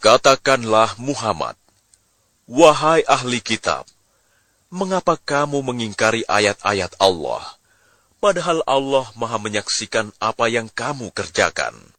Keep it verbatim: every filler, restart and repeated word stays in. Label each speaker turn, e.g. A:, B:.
A: Katakanlah Muhammad, wahai ahli kitab, mengapa kamu mengingkari ayat-ayat Allah, padahal Allah Maha menyaksikan apa yang kamu kerjakan?